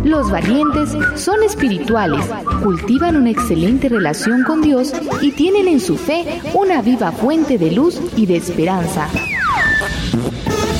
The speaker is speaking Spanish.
Los valientes son espirituales, cultivan una excelente relación con Dios y tienen en su fe una viva fuente de luz y de esperanza.